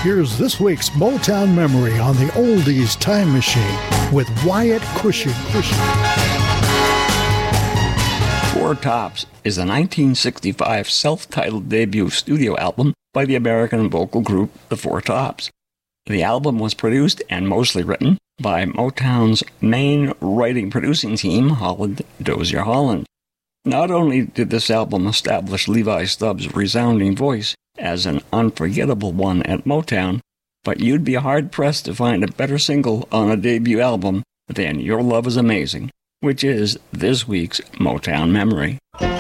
Here's this week's Motown Memory on the Oldies Time Machine with Wyatt Cushing. Four Tops is a 1965 self-titled debut studio album by the American vocal group The Four Tops. The album was produced and mostly written by Motown's main writing-producing team, Holland Dozier Holland. Not only did this album establish Levi Stubbs' resounding voice as an unforgettable one at Motown, but you'd be hard-pressed to find a better single on a debut album than Your Love Is Amazing, which is this week's Motown Memory.